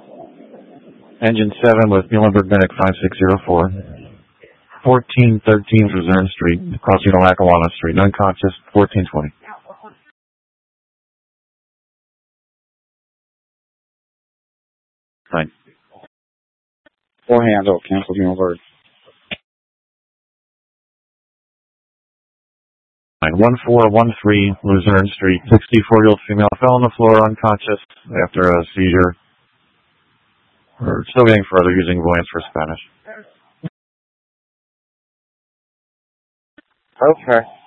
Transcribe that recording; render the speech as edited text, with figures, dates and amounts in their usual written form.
Engine 7 with Muhlenberg Medic 5604. 1413 Luzerne Street, crossing Lackawanna Street, unconscious, 1420. Fine. 4 handle, cancel Muhlenberg. 1413 Luzerne Street, 64-year-old female fell on the floor unconscious after a seizure. We're still getting further using voyance for Spanish. Okay.